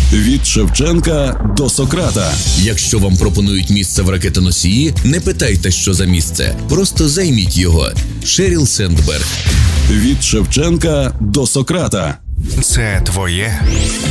Від Шевченка до Сократа. Якщо вам пропонують місце в ракетоносії, не питайте, що за місце. Просто займіть його. Шеріл Сендберг. Від Шевченка до Сократа. Це твоє.